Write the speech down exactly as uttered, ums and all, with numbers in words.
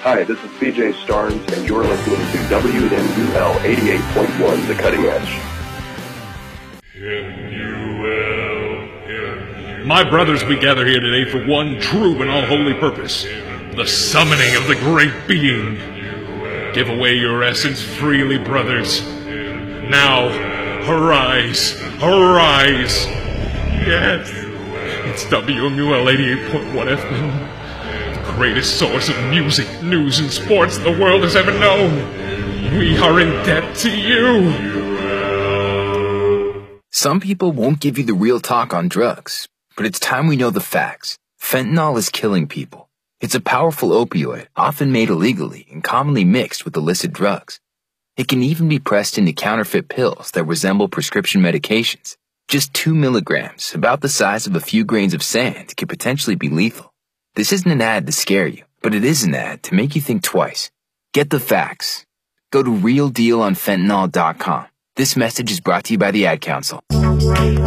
Hi, this is C J Starnes, and you're listening to W N U L eighty-eight point one, The Cutting Edge. My brothers, we gather here today for one true and all-holy purpose, the summoning of the Great Being. Give away your essence freely, brothers. Now, arise, arise. Yes, it's W M U L eighty-eight point one F M. The greatest source of music, news, and sports the world has ever known. We are in debt to you. Some people won't give you the real talk on drugs, but it's time we know the facts. Fentanyl is killing people. It's a powerful opioid, often made illegally and commonly mixed with illicit drugs. It can even be pressed into counterfeit pills that resemble prescription medications. Just two milligrams, about the size of a few grains of sand, can potentially be lethal. This isn't an ad to scare you, but it is an ad to make you think twice. Get the facts. Go to real deal on fentanyl dot com. This message is brought to you by the Ad Council.